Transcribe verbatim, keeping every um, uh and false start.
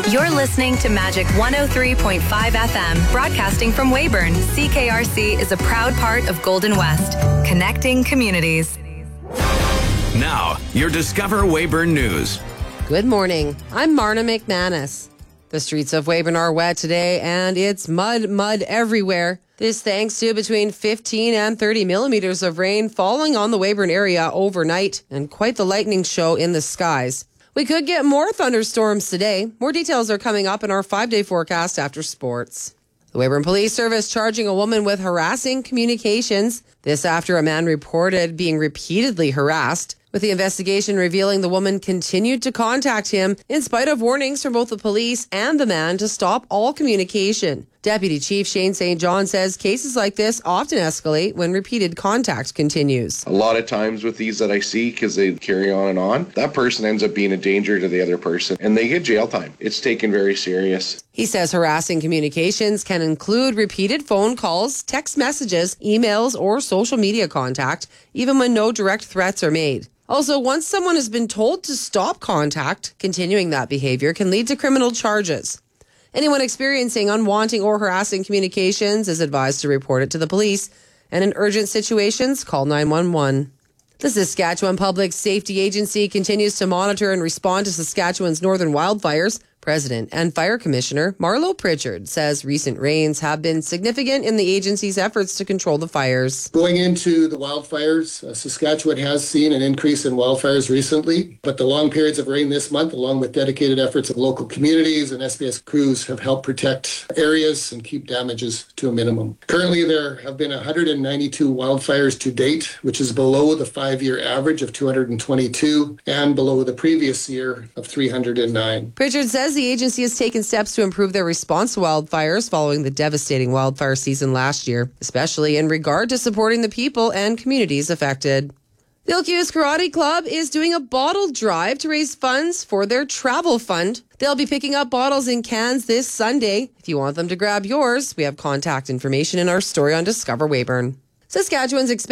You're listening to Magic one oh three point five F M, broadcasting from Weyburn. C K R C is a proud part of Golden West, connecting communities. Now, your Discover Weyburn News. Good morning. I'm Marna McManus. The streets of Weyburn are wet today, and it's mud, mud everywhere. This thanks to between fifteen and thirty millimeters of rain falling on the Weyburn area overnight, and quite the lightning show in the skies. We could get more thunderstorms today. More details are coming up in our five-day forecast after sports. The Weyburn Police Service charging a woman with harassing communications. This after a man reported being repeatedly harassed, with the investigation revealing the woman continued to contact him in spite of warnings from both the police and the man to stop all communication. Deputy Chief Shane Saint John says cases like this often escalate when repeated contact continues. A lot of times with these that I see, because they carry on and on, that person ends up being a danger to the other person and they get jail time. It's taken very serious. He says harassing communications can include repeated phone calls, text messages, emails, or social media contact, even when no direct threats are made. Also, once someone has been told to stop contact, continuing that behavior can lead to criminal charges. Anyone experiencing unwanting or harassing communications is advised to report it to the police, and in urgent situations, call nine one one. The Saskatchewan Public Safety Agency continues to monitor and respond to Saskatchewan's northern wildfires. President and Fire Commissioner Marlo Pritchard says recent rains have been significant in the agency's efforts to control the fires. Going into the wildfires, uh, Saskatchewan has seen an increase in wildfires recently, but the long periods of rain this month, along with dedicated efforts of local communities and S B S crews, have helped protect areas and keep damages to a minimum. Currently, there have been one hundred ninety-two wildfires to date, which is below the five-year average of two hundred twenty-two and below the previous year of three hundred nine. Pritchard says the agency has taken steps to improve their response to wildfires following the devastating wildfire season last year, especially in regard to supporting the people and communities affected. The Ilkius Karate Club is doing a bottle drive to raise funds for their travel fund. They'll be picking up bottles in cans this Sunday. If you want them to grab yours, we have contact information in our story on Discover Weyburn. Saskatchewan's